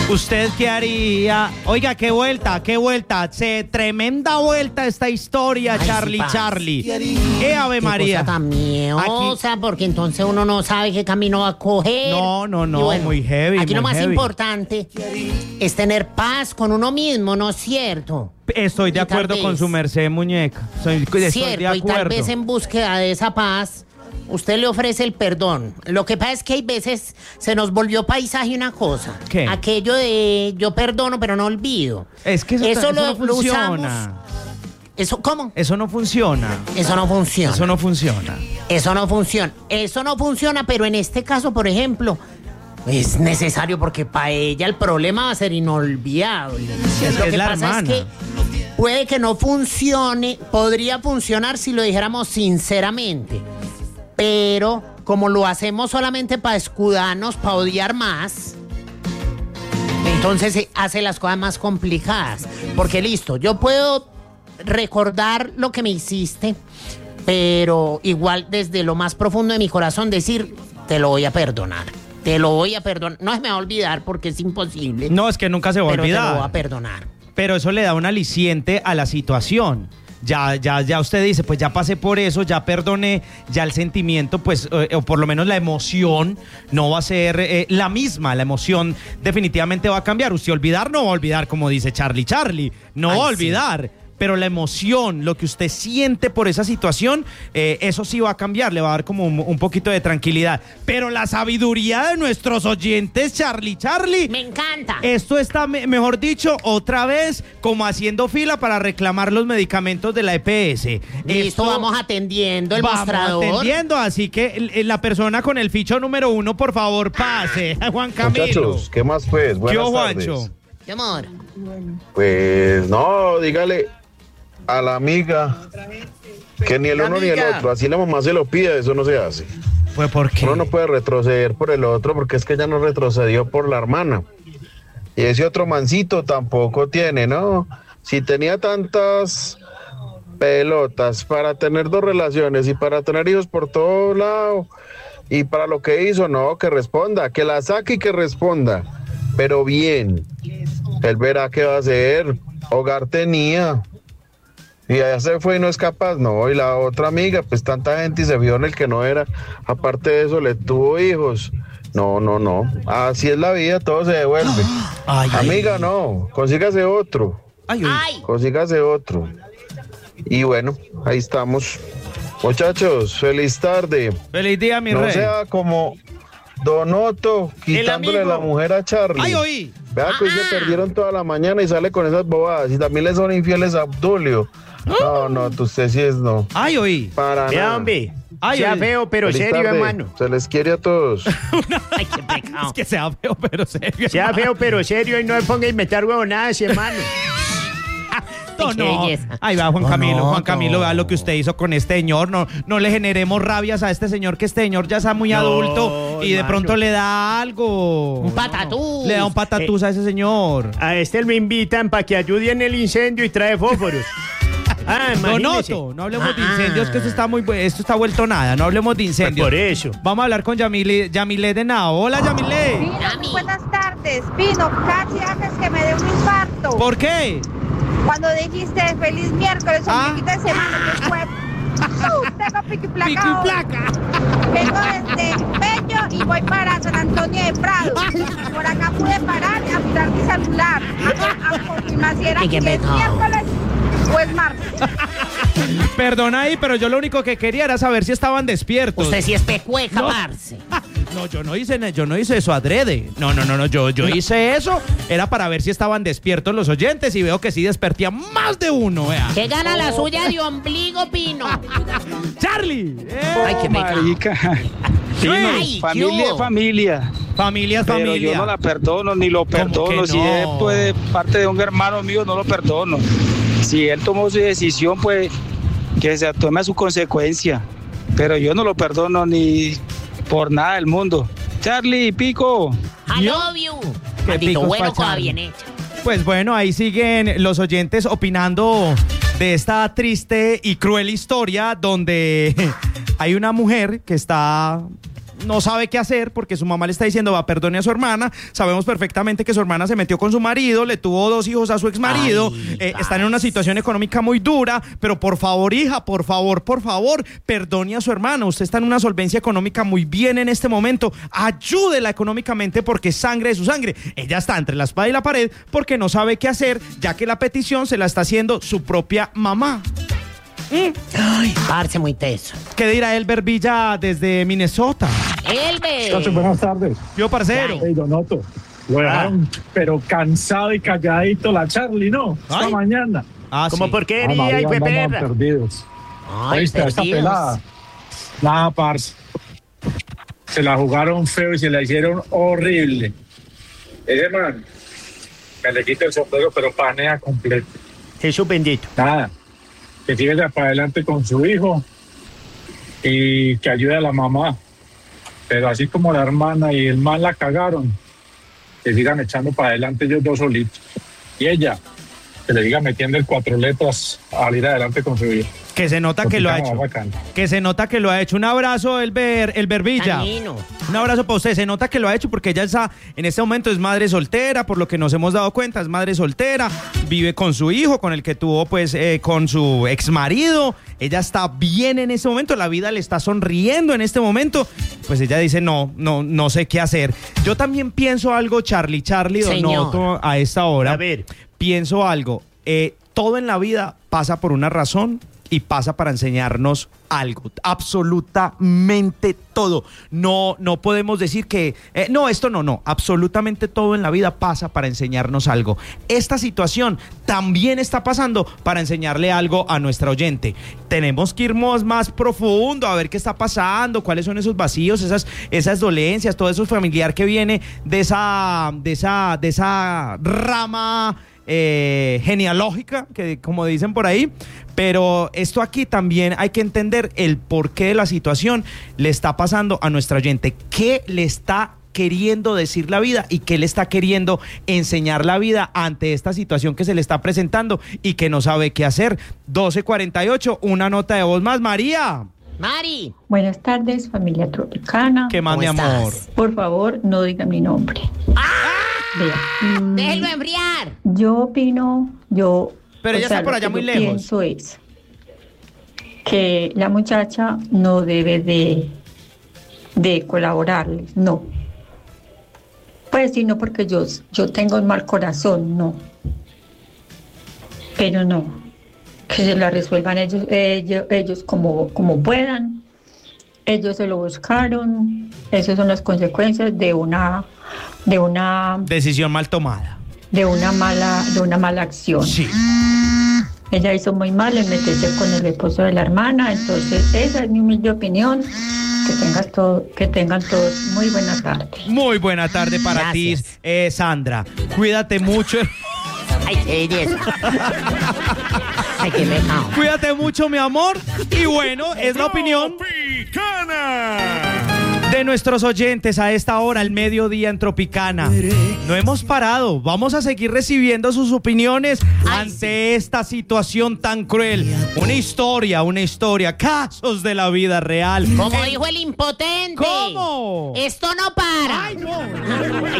¿Usted qué haría? Oiga, qué vuelta. Tremenda vuelta esta historia, Ay, Charlie. ¿Qué Ave María. cosa tan miedosa, porque entonces uno no sabe qué camino va a coger. No, Y bueno, muy heavy. Aquí lo muy más heavy. importante es tener paz con uno mismo, ¿no es cierto? Estoy de Y tal acuerdo vez- con su merced, muñeca. Estoy de Cierto, acuerdo. y tal vez en búsqueda de esa paz, usted le ofrece el perdón. Lo que pasa es que hay veces se nos volvió paisaje una cosa. ¿Qué? Aquello de yo perdono pero no olvido. Es que eso no lo usamos. funciona. ¿Eso cómo? Eso no funciona. Eso no funciona. Eso no funciona. Eso no funciona. Eso no funciona, pero en este caso, por ejemplo, es necesario porque para ella el problema va a ser inolvidable. Es Lo que que es la pasa hermana. es que puede que no funcione, podría funcionar si lo dijéramos sinceramente. Pero como lo hacemos solamente para escudarnos, para odiar más, entonces se hace las cosas más complicadas. Porque listo, yo puedo recordar lo que me hiciste, pero igual desde lo más profundo de mi corazón decir, te lo voy a perdonar. Te lo voy a perdonar. No se me va a olvidar porque es imposible. No, es que nunca se va a pero te olvidar. lo voy a perdonar. Pero eso le da un aliciente a la situación. Ya usted dice, pues ya pasé por eso, ya perdoné, ya el sentimiento, pues, o por lo menos la emoción no va a ser la misma. La emoción definitivamente va a cambiar. Usted olvidar no va a olvidar, como dice Charlie, no Ay, va a sí. olvidar. Pero la emoción, lo que usted siente por esa situación, eso sí va a cambiar, le va a dar como un poquito de tranquilidad. Pero la sabiduría de nuestros oyentes, Charlie. Me encanta. Esto está, mejor dicho, otra vez como haciendo fila para reclamar los medicamentos de la EPS. Listo, vamos atendiendo el vamos mostrador. atendiendo, así que la persona con el ficho número 1, por favor, pase. Juan Camilo. Muchachos, ¿qué más pues? ¿Qué Buenas hubo, tardes. Juancho? Mi amor. Pues no, dígale a la amiga que ni el uno ni el otro, así la mamá se lo pide, eso no se hace. Pues, ¿por qué? Uno no puede retroceder por el otro porque es que ella no retrocedió por la hermana. Y ese otro mancito tampoco tiene, ¿no? Si tenía tantas pelotas para tener 2 relaciones y para tener hijos por todo lado y para lo que hizo, no, que responda, que la saque y que responda, pero bien. Él verá qué va a hacer. Hogar tenía. Y allá se fue y no es capaz, no. Y la otra amiga, pues tanta gente y se vio en el que no era. Aparte de eso, le tuvo hijos. No. Así es la vida, todo se devuelve. Ay, Amiga, no. Consígase otro. Ay. Ay, Consígase otro. Y bueno, ahí estamos. Muchachos, feliz tarde. Feliz día, mi No rey. sea como Don Otto quitándole amigo. la mujer a Charlie. Ay, oí. Vea que hoy se perdieron toda la mañana y sale con esas bobadas. Y también le son infieles a Obdulio. No, usted sí es no. Ay, oí. Para Vea, nada. hombre, Ay, sea oye. feo pero Feliz serio, tarde. hermano. Se les quiere a todos. ay, qué pecado. Es que sea feo, pero serio. Sea hermano. feo pero serio y no me ponga a inventar huevonadas, hermano. No, Qué no. belleza. Ahí va Juan Camilo. No, Juan Camilo, vea lo que usted hizo con este señor. No le generemos rabias a este señor, que este señor ya está muy No, adulto y de hermano. pronto le da algo. Un patatús. Le da un patatús a ese señor. A este lo invitan para que ayude en el incendio y trae fósforos. Ah, Don imagínese. Otto, no hablemos de incendios, que esto está vuelto nada. No hablemos de incendios. Por eso. Vamos a hablar con Yamile de Nao. Hola, Yamile. Pino, muy buenas tardes. Pino, casi haces que me dé un infarto. ¿Por qué? Cuando dijiste feliz miércoles, ombliguito de semana, que fue... Tengo pico y placa. Pico y hoy. placa. Vengo desde Bello y voy para San Antonio de Prado. Por acá pude parar a mirar mi celular. A confirmar si era Y qué que es pecado. miércoles o es martes. Perdona ahí, pero yo lo único que quería era saber si estaban despiertos. Usted sí es pecueca, No. parce. No, yo no hice eso adrede. No, yo hice eso. Era para ver si estaban despiertos los oyentes y veo que sí despertía más de uno, vea. ¿Qué gana la suya de ombligo, Pino? ¡Charlie! Ay, qué pecado. Marica. Pino, Ay, ¿qué familia hubo? es familia. Familia es Pero familia. yo no la perdono, ni lo ¿Cómo que perdono. Si no? es pues, parte de un hermano mío, no lo perdono. Si él tomó su decisión, pues que se tome a su consecuencia. Pero yo no lo perdono ni por nada del mundo. Charlie, Pico. I love you. Qué Maldito picos bueno, pa' cosa Charlie. bien hecha. Pues bueno, ahí siguen los oyentes opinando de esta triste y cruel historia donde hay una mujer que está no sabe qué hacer porque su mamá le está diciendo, va, perdone a su hermana. Sabemos perfectamente que su hermana se metió con su marido, le tuvo 2 hijos a su exmarido, están en una situación económica muy dura, pero por favor, hija, por favor, perdone a su hermana. Usted está en una solvencia económica muy bien en este momento. Ayúdela económicamente porque es sangre de su sangre. Ella está entre la espada y la pared porque no sabe qué hacer, ya que la petición se la está haciendo su propia mamá. Ay, parce, muy teso. ¿Qué dirá Elber Villa desde Minnesota? Elber. Buenas tardes. Yo, parcero. Hey, Donoto. Lo dejaron, pero cansado y calladito la Charlie, ¿no? Esta Ay. mañana. Sí. Como porquería María, y fue andaban perra. perdidos. Ay, ¿Oíste? Esta perdidos. pelada. Nada, parce. Se la jugaron feo y se la hicieron horrible. Ese man, me le quita el sombrero, pero panea completo. Jesús bendito. Nada. Que siga para adelante con su hijo y que ayude a la mamá. Pero así como la hermana y el man la cagaron, que sigan echando para adelante ellos 2 solitos. Y ella, que le siga metiendo el 4 letras a ir adelante con su hijo. Que se nota que lo ha hecho. Bacán. Que se nota que lo ha hecho. Un abrazo, Elber Villa. Danino. Un abrazo para usted. Se nota que lo ha hecho porque ella está, en este momento es madre soltera, por lo que nos hemos dado cuenta, es madre soltera, vive con su hijo, con el que tuvo, pues, con su exmarido. Ella está bien en este momento, la vida le está sonriendo en este momento. Pues ella dice, no sé qué hacer. Yo también pienso algo, Charlie, Donoto, a esta hora. A ver. Pienso algo. Todo en la vida pasa por una razón y pasa para enseñarnos algo, absolutamente todo. No podemos decir que, no, esto no, absolutamente todo en la vida pasa para enseñarnos algo. Esta situación también está pasando para enseñarle algo a nuestra oyente. Tenemos que ir más profundo a ver qué está pasando, cuáles son esos vacíos, esas dolencias, todo eso familiar que viene de esa rama genealógica, que como dicen por ahí. Pero esto aquí también hay que entender el porqué de la situación le está pasando a nuestra oyente. ¿Qué le está queriendo decir la vida y qué le está queriendo enseñar la vida ante esta situación que se le está presentando y que no sabe qué hacer? 12:48, una nota de voz más. María. Mari. Buenas tardes, familia tropicana. ¿Qué más, mi ¿Cómo amor? estás? Por favor, no diga mi nombre. Vea, Déjelo enfriar. yo opino, Pero ella está por lo allá que muy yo lejos. Pienso es que la muchacha no debe de colaborarles, no. Pues sí, no porque yo tengo un mal corazón, no. Pero no, que se la resuelvan ellos como puedan. Ellos se lo buscaron. Esas son las consecuencias de una Decisión mal tomada. de una mala acción. Sí. Ella hizo muy mal en meterse con el esposo de la hermana. Entonces, esa es mi humilde opinión. Que tengan todos muy buena tarde. Muy buena tarde para Gracias. ti, Sandra. Cuídate mucho. Ay, qué belleza. Ay, qué pecado. Cuídate mucho, mi amor. Y bueno, es la opinión de nuestros oyentes a esta hora, al mediodía en Tropicana. No hemos parado. Vamos a seguir recibiendo sus opiniones ante esta situación tan cruel. Una historia, casos de la vida real. Como dijo el impotente. ¿Cómo? Esto no para. Ay, no.